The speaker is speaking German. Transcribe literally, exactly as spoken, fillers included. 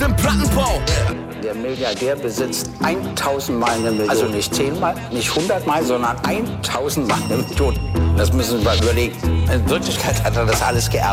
im Plattenbau. Der Milliardär besitzt tausend Mal eine Million. Also nicht zehnmal, nicht hundert-mal, sondern tausend Mal eine Million. Das müssen wir überlegen. In Wirklichkeit hat er das alles geerbt.